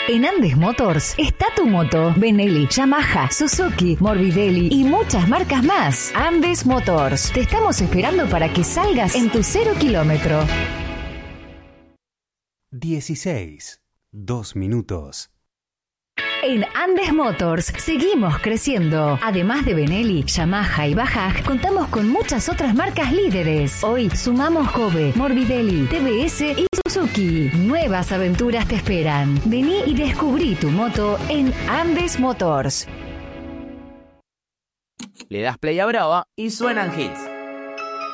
En Andes Motors está tu moto. Benelli, Yamaha, Suzuki, Morbidelli y muchas marcas más. Andes Motors. Te estamos esperando para que salgas en tu 0 kilómetro. 16. 2 minutos. En Andes Motors seguimos creciendo. Además de Benelli, Yamaha y Bajaj, contamos con muchas otras marcas líderes. Hoy sumamos Kobe, Morbidelli, TBS y Suzuki. Nuevas aventuras te esperan. Vení y descubrí tu moto en Andes Motors. Le das play a Brava y suenan hits.